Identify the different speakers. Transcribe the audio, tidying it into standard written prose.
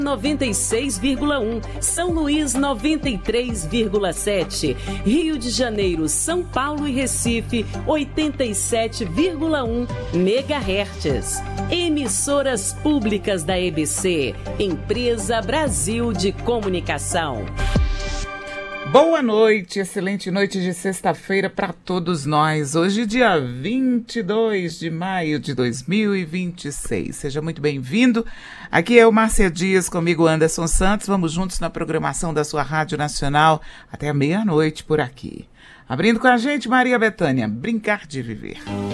Speaker 1: 96,1, São Luís 93,7, Rio de Janeiro, São Paulo e Recife 87,1 MHz. Emissoras públicas da EBC, Empresa Brasil de Comunicação.
Speaker 2: Boa noite, excelente noite de sexta-feira para todos nós. Hoje, dia 22 de maio de 2026. Seja muito bem-vindo. Aqui é o Márcia Dias, comigo Anderson Santos. Vamos juntos na programação da sua Rádio Nacional até meia-noite por aqui. Abrindo com a gente, Maria Bethânia, Brincar de Viver.